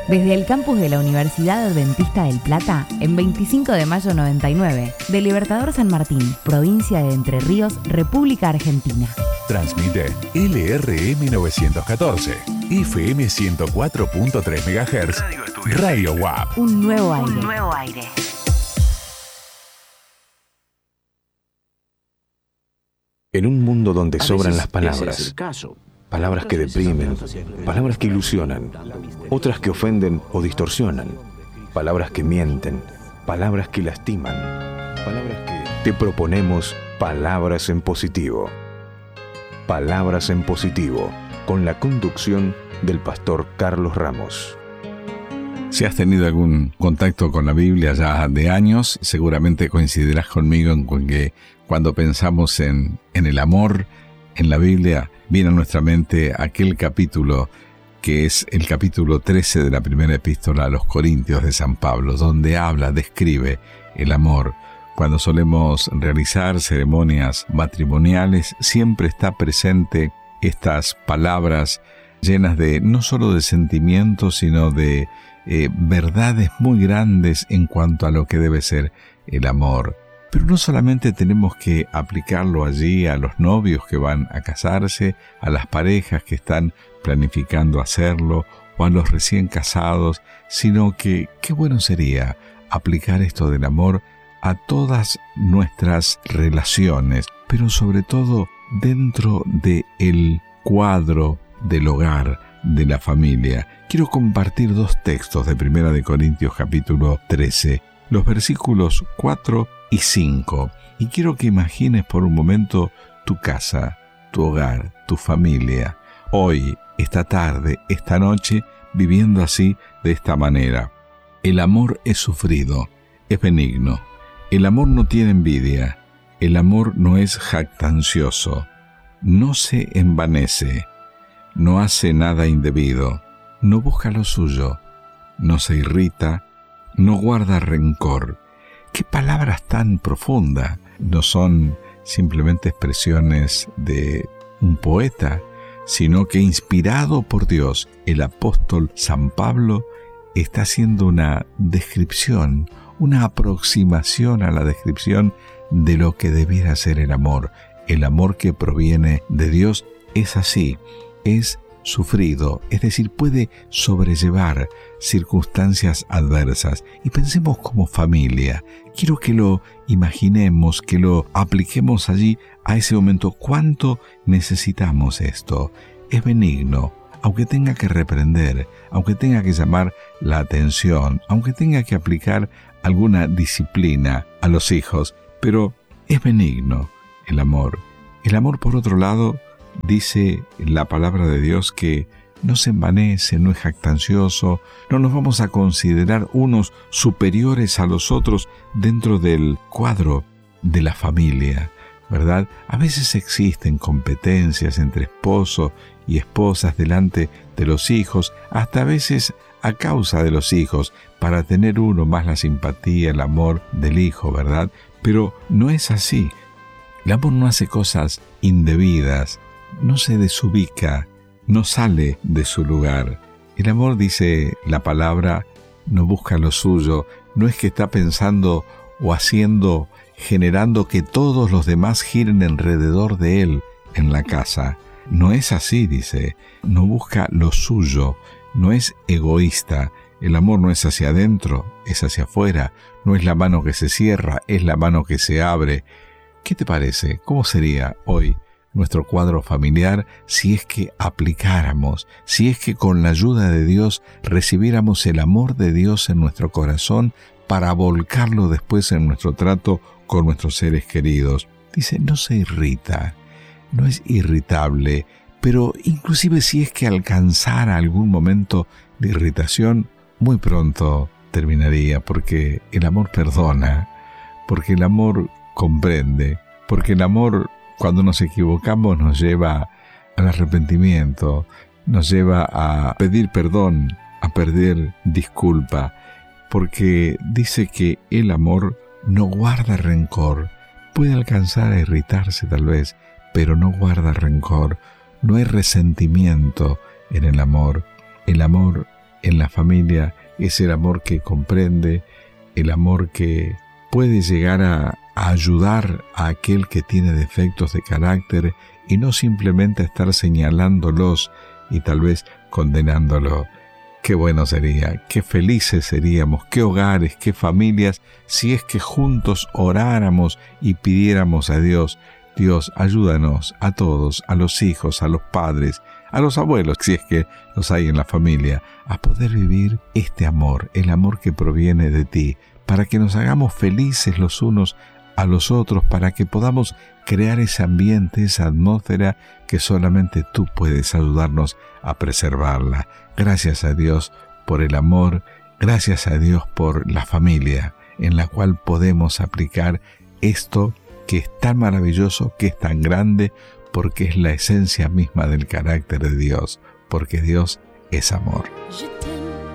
Desde el campus de la Universidad Adventista del Plata, en 25 de mayo 99, de Libertador San Martín, provincia de Entre Ríos, República Argentina. Transmite LRM 914, FM 104.3 MHz, Radio WAP. Un nuevo aire. En un mundo donde sobran las palabras, palabras que deprimen, palabras que ilusionan, otras que ofenden o distorsionan, palabras que mienten, palabras que lastiman, palabras que... Te proponemos Palabras en Positivo. Palabras en Positivo, con la conducción del pastor Carlos Ramos. Si has tenido algún contacto con la Biblia ya de años, seguramente coincidirás conmigo en que cuando pensamos en el amor en la Biblia, viene a nuestra mente aquel capítulo que es el capítulo 13 de la primera epístola a los Corintios de San Pablo, donde describe el amor. Cuando solemos realizar ceremonias matrimoniales, siempre está presente estas palabras llenas de no solo de sentimientos, sino de verdades muy grandes en cuanto a lo que debe ser el amor. Pero no solamente tenemos que aplicarlo allí a los novios que van a casarse, a las parejas que están planificando hacerlo o a los recién casados, sino que qué bueno sería aplicar esto del amor a todas nuestras relaciones, pero sobre todo dentro del cuadro del hogar, de la familia. Quiero compartir dos textos de 1 de Corintios capítulo 13, los versículos 4 y 5. Y quiero que imagines por un momento tu casa, tu hogar, tu familia, hoy, esta tarde, esta noche, viviendo así, de esta manera. El amor es sufrido, es benigno. El amor no tiene envidia. El amor no es jactancioso. No se envanece. No hace nada indebido, no busca lo suyo, no se irrita, no guarda rencor. ¡Qué palabras tan profundas! No son simplemente expresiones de un poeta, sino que inspirado por Dios, el apóstol San Pablo está haciendo una descripción, una aproximación a la descripción de lo que debiera ser el amor. El amor que proviene de Dios es así. Es sufrido, es decir, puede sobrellevar circunstancias adversas. Y pensemos como familia. Quiero que lo imaginemos, que lo apliquemos allí a ese momento. ¿Cuánto necesitamos esto? Es benigno, aunque tenga que reprender, aunque tenga que llamar la atención, aunque tenga que aplicar alguna disciplina a los hijos, pero es benigno el amor. El amor, por otro lado, dice la palabra de Dios que no se envanece, no es jactancioso, no nos vamos a considerar unos superiores a los otros dentro del cuadro de la familia, ¿verdad? A veces existen competencias entre esposo y esposas delante de los hijos, hasta a veces a causa de los hijos, para tener uno más la simpatía, el amor del hijo, ¿verdad? Pero no es así. El amor no hace cosas indebidas, no se desubica, no sale de su lugar. El amor, dice la palabra, no busca lo suyo, no es que está pensando o haciendo, generando que todos los demás giren alrededor de él en la casa. No es así, dice, no busca lo suyo, no es egoísta. El amor no es hacia adentro, es hacia afuera, no es la mano que se cierra, es la mano que se abre. ¿Qué te parece? ¿Cómo sería hoy nuestro cuadro familiar si es que aplicáramos, si es que con la ayuda de Dios recibiéramos el amor de Dios en nuestro corazón para volcarlo después en nuestro trato con nuestros seres queridos? Dice, no se irrita, no es irritable, pero inclusive si es que alcanzara algún momento de irritación, muy pronto terminaría, porque el amor perdona, porque el amor comprende, porque el amor, cuando nos equivocamos, nos lleva al arrepentimiento, nos lleva a pedir perdón, a pedir disculpa, porque dice que el amor no guarda rencor. Puede alcanzar a irritarse tal vez, pero no guarda rencor. No hay resentimiento en el amor. El amor en la familia es el amor que comprende, el amor que puede llegar a ayudar a aquel que tiene defectos de carácter y no simplemente estar señalándolos y tal vez condenándolo. Qué bueno sería, qué felices seríamos, qué hogares, qué familias, si es que juntos oráramos y pidiéramos a Dios: Dios, ayúdanos a todos, a los hijos, a los padres, a los abuelos, si es que los hay en la familia, a poder vivir este amor, el amor que proviene de ti, para que nos hagamos felices los unos a los otros, para que podamos crear ese ambiente, esa atmósfera que solamente tú puedes ayudarnos a preservarla. Gracias a Dios por el amor, gracias a Dios por la familia, en la cual podemos aplicar esto que es tan maravilloso, que es tan grande, porque es la esencia misma del carácter de Dios, porque Dios es amor.